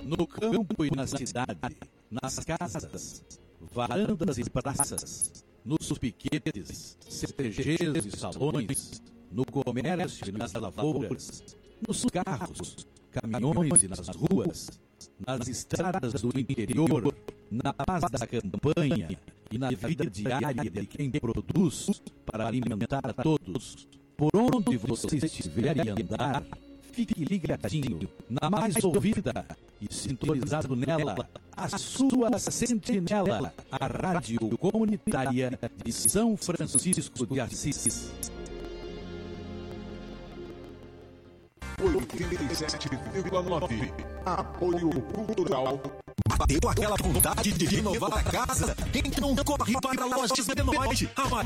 no campo e na cidade, nas casas, varandas e praças, nos piquetes, cervejeiros e salões, no comércio e nas lavouras, nos carros, caminhões e nas ruas, nas estradas do interior, na paz da campanha e na vida diária de quem produz para alimentar a todos. Por onde você estiver e andar, fique ligadinho na mais ouvida e sintonizado nela, a sua sentinela, a rádio comunitária de São Francisco de Assis. 87,9. Apoio Cultural. Bateu aquela vontade de renovar a casa? Então corre para a Lojas Benenoide. A